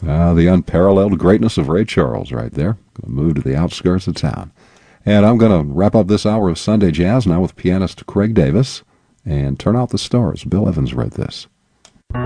The unparalleled greatness of Ray Charles right there. Going to move to the outskirts of town. And I'm going to wrap up this hour of Sunday Jazz now with pianist Craig Davis and Turn Out the Stars. Bill Evans wrote this.